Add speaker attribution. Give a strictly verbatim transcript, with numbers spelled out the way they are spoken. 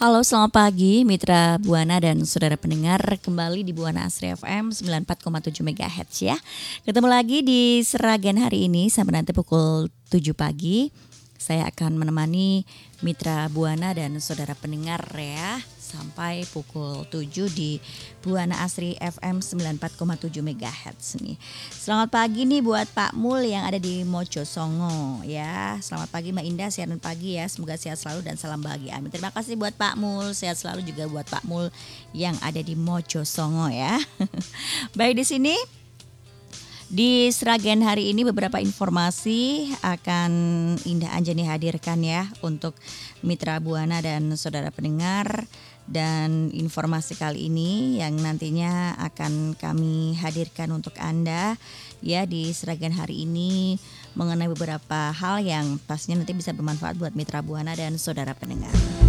Speaker 1: Halo, selamat pagi Mitra Buana dan saudara pendengar, kembali di Buana Asri F M sembilan puluh empat koma tujuh megahertz ya. Ketemu lagi di Seragen hari ini sampai nanti pukul tujuh pagi. Saya akan menemani Mitra Buana dan saudara pendengar ya sampai pukul tujuh di Buana Asri F M sembilan puluh empat koma tujuh megahertz nih. Selamat pagi nih buat Pak Mul yang ada di Mojo Songo ya. Selamat pagi Mbak Indah, siaran pagi ya. Semoga sehat selalu dan salam bahagia. Amin. Terima kasih buat Pak Mul, sehat selalu juga buat Pak Mul yang ada di Mojo Songo ya. Baik, di sini di Seragen hari ini beberapa informasi akan Indah Anjani hadirkan ya untuk Mitra Buana dan saudara pendengar. Dan informasi kali ini yang nantinya akan kami hadirkan untuk Anda ya di Seragen hari ini mengenai beberapa hal yang pastinya nanti bisa bermanfaat buat Mitra Buana dan saudara pendengar.